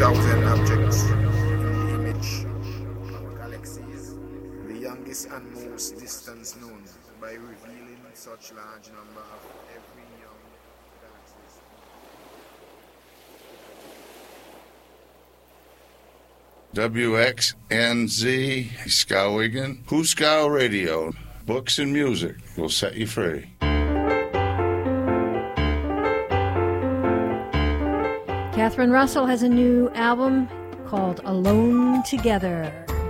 1,000 objects in the image of our galaxies, the youngest and most distance known, by revealing such large number of every young galaxy. WXNZ, Skowhegan, Huskow Radio. Books and music will set you free. Catherine Russell has a new album called Alone Together.